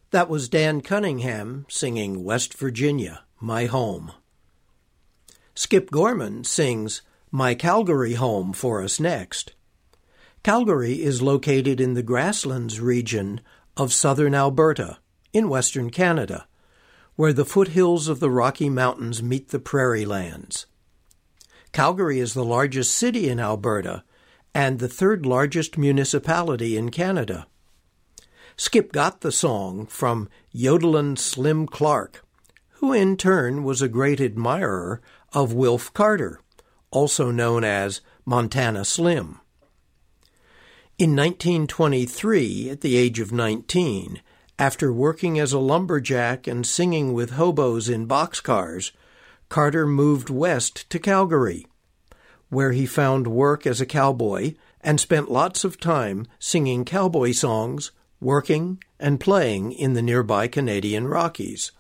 That was Dan Cunningham singing West Virginia, My Home. Skip Gorman sings My Calgary Home for us next. Calgary is located in the grasslands region of southern Alberta, in western Canada, where the foothills of the Rocky Mountains meet the prairie lands. Calgary is the largest city in Alberta and the third largest municipality in Canada. Skip got the song from Yodelin' Slim Clark, who in turn was a great admirer of Wilf Carter, also known as Montana Slim. In 1923, at the age of 19, after working as a lumberjack and singing with hobos in boxcars, Carter moved west to Calgary, where he found work as a cowboy and spent lots of time singing cowboy songs, working and playing in the nearby Canadian Rockies.